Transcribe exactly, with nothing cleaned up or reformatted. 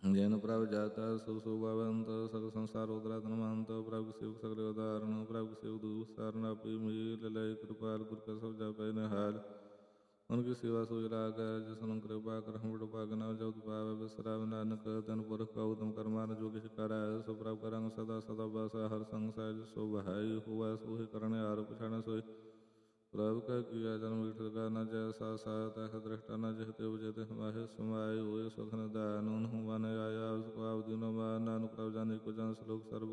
जैन प्रभ जाता सुशोभवंत सकल संसार उदरातनमंत प्रभु सेवक सकल उदाहरण प्रभु सेवक दुसारण अपी मील लय कृपाल गुर का सब जापै निहाल उनकी सेवा सोई लाकर जिसन कृपा कर हम पागना जब पावे विश्राम नानक तन पुरख का उत्तम कर्मान जो किछ कराय सो प्रभु करंग सदा सदा बस हर संसार सो भाई हुआ सोहि करने आरोप छाण सोई प्रभु का किया जन्म विठल का न जैसा सात दृष्टा न जहते उजते हमारे समाये हुए स्वखन दान उन्हों मन आया उसको आप दिनों मान नानु प्रभु जाने को जन श्लोक सर्व